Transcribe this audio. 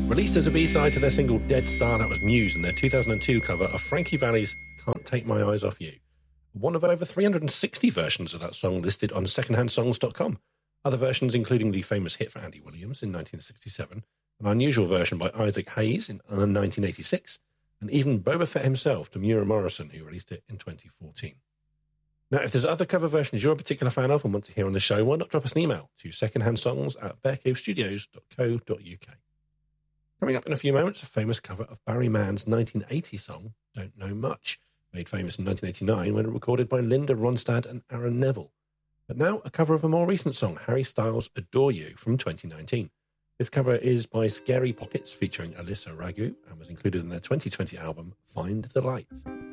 Released as a B-side to their single Dead Star, that was Muse and their 2002 cover of Frankie Valli's Can't Take My Eyes Off You. One of over 360 versions of that song listed on secondhandsongs.com. Other versions including the famous hit for Andy Williams in 1967, an unusual version by Isaac Hayes in 1986, and even Boba Fett himself, Tamura Morrison, who released it in 2014. Now, if there's other cover versions you're a particular fan of and want to hear on the show, why not drop us an email to secondhandSongs@bearcavestudios.co.uk. Coming up in a few moments, a famous cover of Barry Mann's 1980 song, Don't Know Much, made famous in 1989 when recorded by Linda Ronstadt and Aaron Neville. But now, a cover of a more recent song, Harry Styles' Adore You, from 2019. This cover is by Scary Pockets, featuring Alyssa Ragu, and was included in their 2020 album, Find the Light.